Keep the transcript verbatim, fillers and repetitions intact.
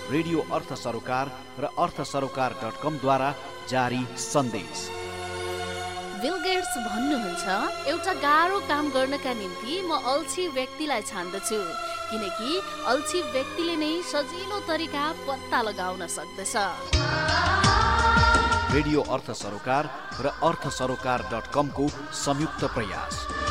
Radio अर्थ सरोकार र अर्थ सरोकार डट कमद्वारा जारी सन्देश। बिल गेट्स भन्नुहुन्छ, एउटा गाह्रो काम गर्नका निम्ति म अल्छी व्यक्तिलाई छान्दछु, किनकि अल्छी व्यक्तिले नै सजिलो तरिका पत्ता लगाउन सक्दछ। रेडियो अर्थ सरोकार र अर्थ सरोकार डट कमको संयुक्त प्रयास।